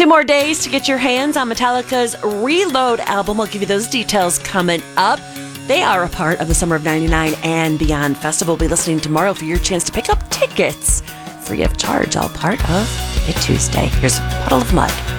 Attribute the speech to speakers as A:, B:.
A: 2 more days to get your hands on Metallica's Reload album. I'll give you those details coming up. They are a part of the Summer of 99 and Beyond Festival. We'll be listening tomorrow for your chance to pick up tickets free of charge, all part of Ticket Tuesday. Here's Puddle of Mud.